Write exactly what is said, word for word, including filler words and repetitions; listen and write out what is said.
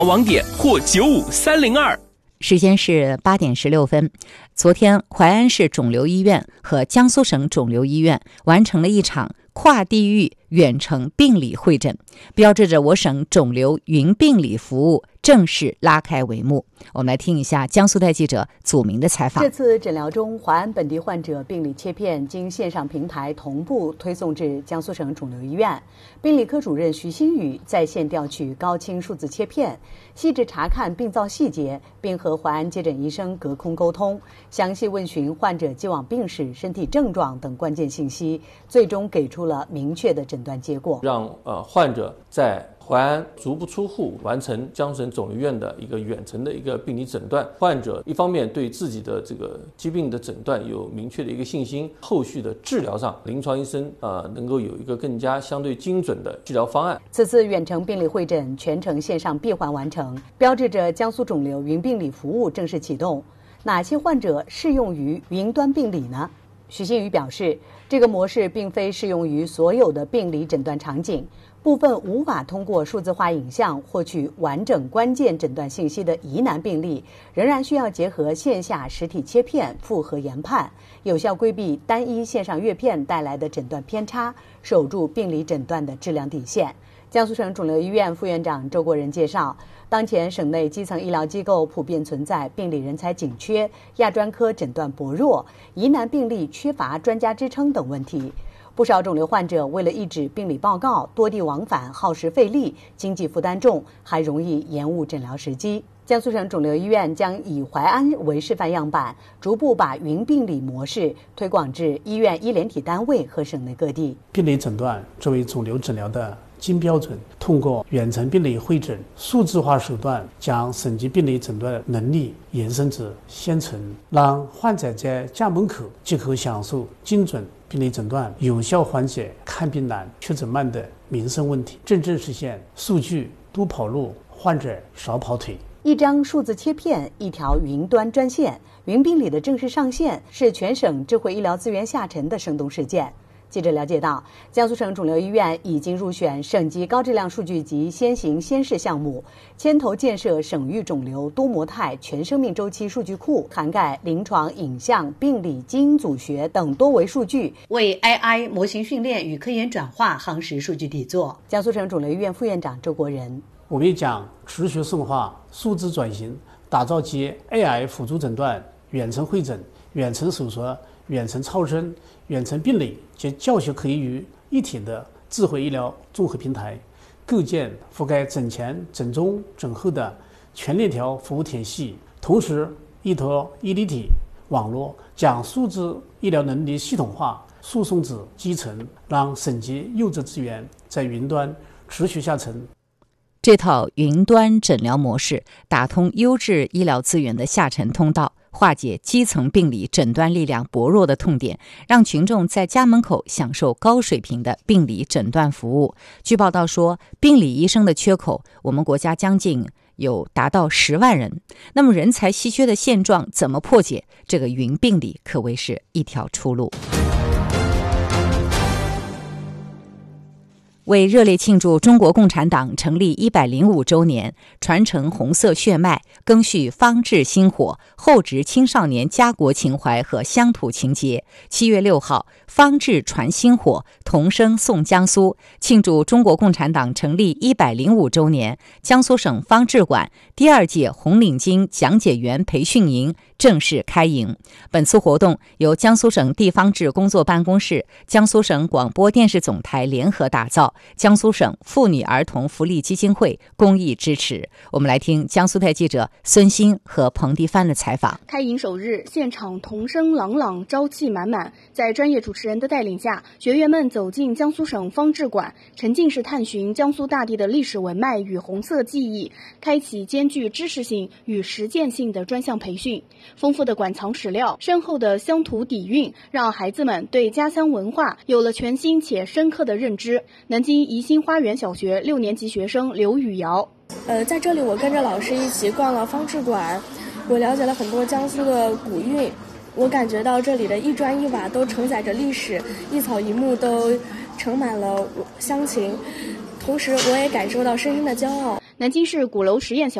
网点或九五三零二。 时间是八点十六分。昨天，淮安市肿瘤医院和江苏省肿瘤医院完成了一场跨地域远程病理会诊，标志着我省肿瘤云病理服务正式拉开帷幕。我们来听一下江苏台记者祖明的采访。 这次诊疗中，淮安本地患者病理切片经线上平台同步推送至江苏省肿瘤医院，病理科主任徐新宇在线调取高清数字切片，细致查看病灶细节，并和淮安接诊医生隔空沟通，详细问询患者既往病史、身体症状等关键信息，最终给出了明确的诊断结果， 让呃患者在淮安足不出户完成江苏省肿瘤医院的一个远程的一个病理诊断。患者一方面对自己的这个疾病的诊断有明确的一个信心，后续的治疗上，临床医生呃能够有一个更加相对精准的治疗方案。 此次远程病理会诊全程线上闭环完成，标志着江苏肿瘤云病理服务正式启动。哪些患者适用于云端病理呢？徐新宇表示，这个模式并非适用于所有的病理诊断场景，部分无法通过数字化影像获取完整关键诊断信息的疑难病例，仍然需要结合线下实体切片复核研判，有效规避单一线上阅片带来的诊断偏差，守住病理诊断的质量底线。江苏省肿瘤医院副院长周国仁介绍，当前省内基层医疗机构普遍存在病理人才紧缺、亚专科诊断薄弱、疑难病例缺乏专家支撑等问题。不少肿瘤患者为了一纸病理报告，多地往返，耗时费力，经济负担重，还容易延误诊疗时机。江苏省肿瘤医院将以淮安为示范样板，逐步把云病理模式推广至医院医联体单位和省内各地。 病理诊断作为肿瘤诊疗的金标准，通过远程病理会诊数字化手段，将省级病理诊断能力延伸至县城，让患者在家门口即可享受精准病理诊断，有效缓解看病难、确诊慢的民生问题，真正实现数据多跑路，患者少跑腿。 一张数字切片，一条云端专线，云病理的正式上线是全省智慧医疗资源下沉的生动实践。记者了解到，江苏省肿瘤医院已经入选省级高质量数据集先行先试项目，牵头建设省域肿瘤多模态全生命周期数据库，涵盖临床、影像、病理、基因组学等多维数据，为 A I 模型训练与科研转化夯实数据底座。江苏省肿瘤医院副院长周国仁， 我们讲持续深化数字转型，打造集 A I 辅助诊断、远程会诊、远程手术、远程超声、远程病理及教学可以于一体的智慧医疗综合平台，构建覆盖诊前、诊中、诊后的全链条服务体系，同时依托医理体网络，将数字医疗能力系统化输送至基层，让省级优质资源在云端持续下沉。 这套云端诊疗模式打通优质医疗资源的下沉通道，化解基层病理诊断力量薄弱的痛点，让群众在家门口享受高水平的病理诊断服务。据报道说，病理医生的缺口，我们国家将近有达到十万人。那么人才稀缺的现状怎么破解？这个云病理可谓是一条出路。为热烈庆祝中国共产党成立一百零五周年，传承红色血脉，赓续方志薪火，厚植青少年家国情怀和乡土情结。七月六号，方志传薪火，同声颂江苏，庆祝中国共产党成立一百零五周年，江苏省方志馆第二届红领巾讲解员培训营正式开营。本次活动由江苏省地方志工作办公室、江苏省广播电视总台联合打造，江苏省妇女儿童福利基金会公益支持。我们来听江苏台记者孙鑫和彭迪帆的采访。 开营首日，现场童声朗朗，朝气满满。在专业主持人的带领下，学员们走进江苏省方志馆，沉浸式探寻江苏大地的历史文脉与红色记忆，开启兼具知识性与实践性的专项培训。丰富的馆藏史料，深厚的乡土底蕴，让孩子们对家乡文化有了全新且深刻的认知。南京宜兴花园小学六年级学生刘雨瑶， 呃，在这里我跟着老师一起逛了方志馆，我了解了很多江苏的古韵，我感觉到这里的一砖一瓦都承载着历史，一草一木都盛满了乡情，同时我也感受到深深的骄傲。 南京市鼓楼实验小